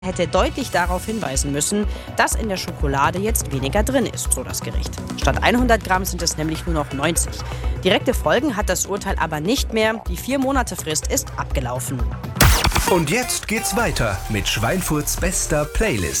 hätte deutlich darauf hinweisen müssen, dass in der Schokolade jetzt weniger drin ist, so das Gericht. Statt 100 Gramm sind es nämlich nur noch 90. Direkte Folgen hat das Urteil aber nicht mehr. Die 4-Monate-Frist ist abgelaufen. Und jetzt geht's weiter mit Schweinfurts bester Playlist.